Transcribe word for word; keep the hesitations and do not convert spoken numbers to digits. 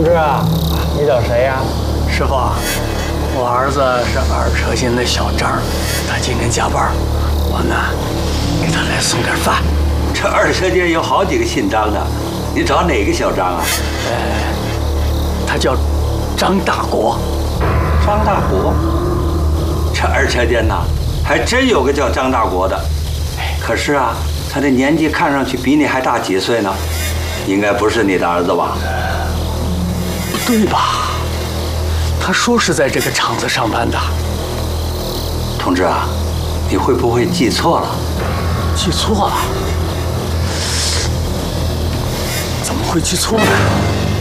同志啊，你找谁呀？ 师傅，我儿子是二车间的小张，他今天加班，我呢给他来送点饭。 这二车间有好几个姓张的，你找哪个小张啊？ 呃，他叫张大国。 张大国？这二车间呐，还真有个叫张大国的。可是啊，他的年纪看上去比你还大几岁呢，应该不是你的儿子吧？ 不对吧？他说是在这个厂子上班的。 同志啊，你会不会记错了？ 记错了？怎么会记错呢？